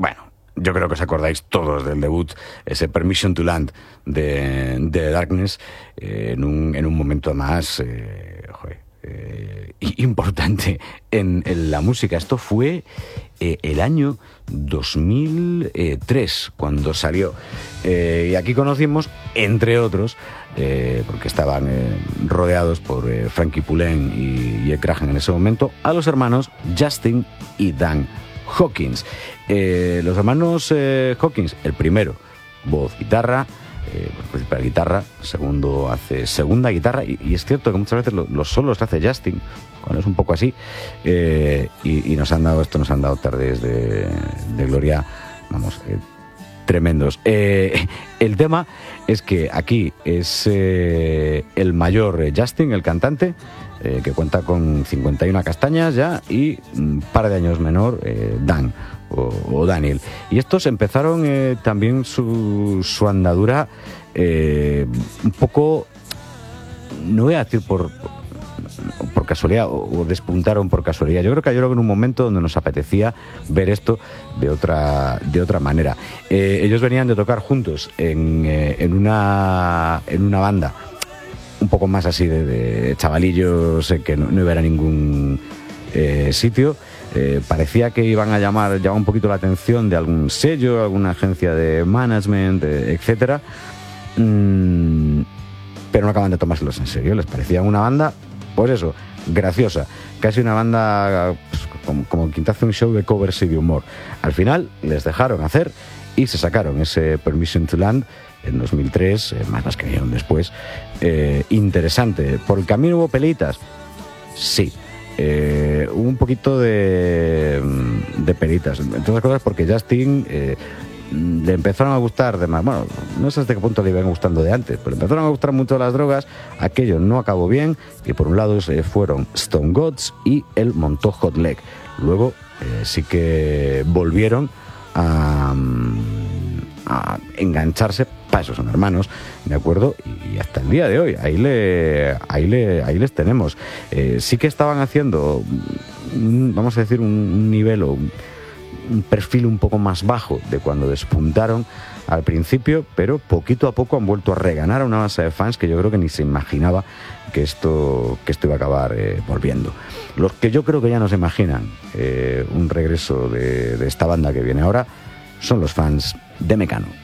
bueno, yo creo que os acordáis todos del debut, ese Permission to Land de Darkness, en un momento más importante en la música. Esto fue el año 2003 cuando salió, y aquí conocimos, entre otros, porque estaban rodeados por Frankie Poulenc y Ed Crahan en ese momento, a los hermanos Justin y Dan Hawkins. Los hermanos Hawkins, el primero, voz, guitarra, principal guitarra, segundo hace segunda guitarra, y es cierto que muchas veces los solos que hace Justin, cuando es un poco así, y nos han dado tardes de gloria, vamos, tremendos. El tema es que aquí es el mayor Justin, el cantante, que cuenta con 51 castañas ya, y un par de años menor Dan o Daniel. Y estos empezaron también su andadura un poco, no voy a decir por casualidad, o despuntaron por casualidad. Yo creo que en un momento donde nos apetecía ver esto de otra manera. Ellos venían de tocar juntos en una banda un poco más así de chavalillos, que no iban a ningún sitio. Parecía que iban a llamar un poquito la atención de algún sello, alguna agencia de management, etcétera, pero no acaban de tomárselos en serio. Les parecía una banda, pues eso, graciosa, casi una banda pues, como quien te hace un show de covers y de humor. Al final les dejaron hacer y se sacaron ese Permission to Land en 2003, más que vinieron después. Interesante. ¿Por el camino hubo peleitas? Sí. Hubo un poquito de pelitas, entre otras cosas porque Justin le empezaron a gustar bueno, no sé hasta qué punto le iban gustando de antes, pero empezaron a gustar mucho las drogas. Aquello no acabó bien, y por un lado fueron Stone Gods y él montó Hot Leg. Luego sí que volvieron a engancharse. Para eso son hermanos, ¿de acuerdo? Y hasta el día de hoy, ahí les tenemos. Sí que estaban haciendo, vamos a decir, un nivel o un perfil un poco más bajo de cuando despuntaron al principio, pero poquito a poco han vuelto a reganar a una base de fans que yo creo que ni se imaginaba que esto iba a acabar volviendo. Los que yo creo que ya no se imaginan un regreso de esta banda que viene ahora son los fans de Mecano.